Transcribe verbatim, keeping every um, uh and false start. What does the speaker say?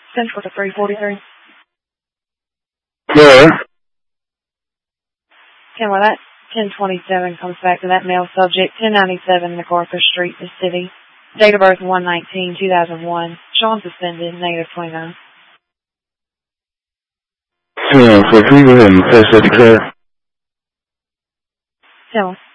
Central to three forty-three. Yeah. Okay, well, that ten twenty-seven comes back to that male subject, ten ninety-seven MacArthur Street, the city. Date of birth one nineteen two thousand one. Sean suspended, negative twenty-nine. Yeah, so can you go ahead and pass that to Claire? Tell him.